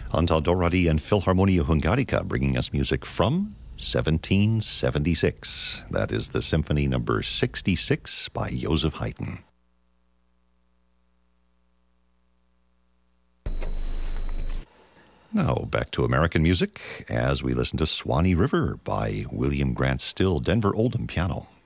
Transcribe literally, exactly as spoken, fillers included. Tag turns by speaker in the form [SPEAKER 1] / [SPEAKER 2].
[SPEAKER 1] Antal Doradi and Philharmonia Hungarica bringing us music from seventeen seventy-six. That is the Symphony Number sixty-six by Joseph Haydn. Now back to American music as we listen to Swanee River by William Grant Still, Denver Oldham piano.